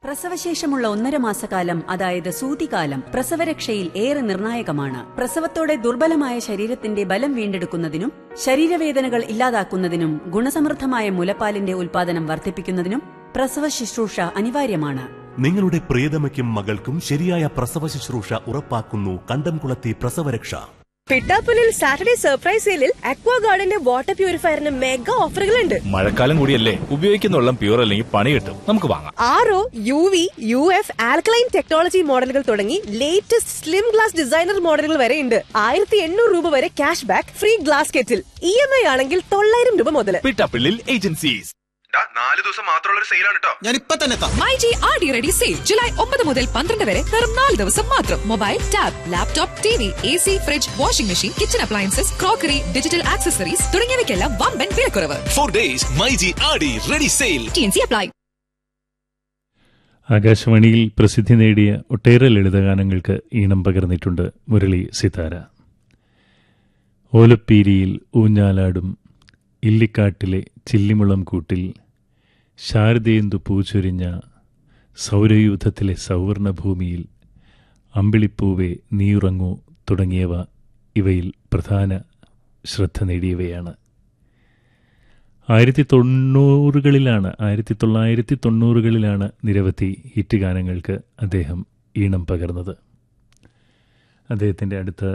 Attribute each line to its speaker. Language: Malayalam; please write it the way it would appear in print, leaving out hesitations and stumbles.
Speaker 1: പ്രസവശേഷമുള്ള 1.5 മാസക്കാലം, അതായത് സൂതികാലം, പ്രസവരക്ഷയിൽ ഏറെ നിർണായകമാണ്. പ്രസവത്തോടെ ദുർബലമായ ശരീരത്തിന്റെ ബലം വീണ്ടെടുക്കുന്നതിനും ശരീരവേദനകൾ ഇല്ലാതാക്കുന്നതിനും ഗുണസമൃദ്ധമായ മുലപ്പാലിന്റെ ഉൽപാദനം വർദ്ധിപ്പിക്കുന്നതിനും പ്രസവ ശുശ്രൂഷ അനിവാര്യമാണ്.
Speaker 2: നിങ്ങളുടെ പ്രിയതമയ്ക്കും മകൾക്കും ശരിയായ പ്രസവ ശുശ്രൂഷ ഉറപ്പാക്കുന്നു കണ്ടംകുളത്തി പ്രസവരക്ഷ.
Speaker 3: പിട്ടാപ്പുലിൽ സാറ്റർഡേ സർപ്രൈസ് സെയിലിൽ അക്വാ ഗാർഡന്റെ വാട്ടർ പ്യൂരിഫയറിന് മെഗാ ഓഫറുകളുണ്ട്.
Speaker 4: മഴക്കാലം കൂടിയല്ലേ, ഉപയോഗിക്കുന്ന വെള്ളം പ്യൂർ അല്ലെങ്കിൽ പണി കിട്ടും, നമുക്ക് വാങ്ങാം.
Speaker 3: RO, UV, UF, alkaline technology മോഡലുകൾ തുടങ്ങി ലേറ്റസ്റ്റ് സ്ലിം ഗ്ലാസ് ഡിസൈനർ മോഡലുകൾ വരെ ഉണ്ട്. 1800 രൂപ വരെ cash back, free glass kettle. EMI ആണെങ്കിൽ 900 രൂപ മുതൽ.
Speaker 4: പിട്ടാപ്പിള്ളിൽ ഏജൻസീസ്.
Speaker 5: 4 ദിവസം മാത്രമുള്ള സെയിലാണ് കേട്ടോ.
Speaker 6: ഞാൻ ഇപ്പൊ തന്നെ
Speaker 7: myG RD ready sale July 9 മുതൽ 12 വരെ വെറും 4 ദിവസം മാത്രം. Mobile, tab, laptop, TV, AC, fridge, washing machine, kitchen appliances, crockery, digital accessories തുടങ്ങിയവയ്ക്കെല്ലാം വമ്പൻ വിലക്കുറവ്.
Speaker 6: 4 days myG RD ready sale.
Speaker 7: TNC apply.
Speaker 8: ആകാശവാണിയിൽ പ്രസിദ്ധി നേടിയ ഒട്ടേറെ ലളിതഗാനങ്ങൾക്ക് ഈണം പകർന്നിട്ടുണ്ട് മുരളി സിതാര. ഓലപ്പീരിയിൽ ഊഞ്ഞാലാടും ഇല്ലിക്കാട്ടിലെ ചില്ലിമുളം കൂട്ടിൽ ശാരദേന്ദു പൂച്ചൊരിഞ്ഞ സൗരയൂഥത്തിലെ സൗവർണഭൂമിയിൽ അമ്പിളിപ്പൂവെ നീയുറങ്ങൂ തുടങ്ങിയവ ഇവയിൽ പ്രധാന ശ്രദ്ധ നേടിയവയാണ്. 1990കളിലാണ് നിരവധി ഹിറ്റ് ഗാനങ്ങൾക്ക് അദ്ദേഹം ഈണം പകർന്നത്. അദ്ദേഹത്തിൻ്റെ അടുത്ത